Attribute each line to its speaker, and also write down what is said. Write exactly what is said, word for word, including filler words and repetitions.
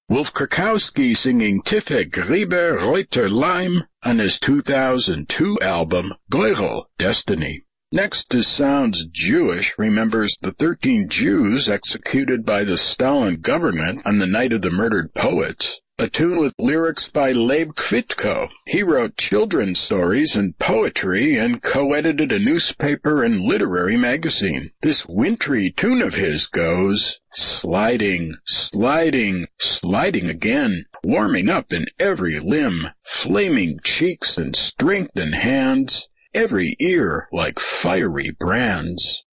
Speaker 1: Wolf Krakowski singing Tiefe Gräber Reuter Leim on his two thousand two album, Gleurel, Destiny. Next is Sounds Jewish remembers the thirteen Jews executed by the Stalin government on the night of the murdered poets. A tune with lyrics by Leib Kvitko. He wrote children's stories and poetry and co-edited a newspaper and literary magazine. This wintry tune of his goes, sliding, sliding, sliding again, warming up in every limb, flaming cheeks and strengthened hands, every ear like fiery brands.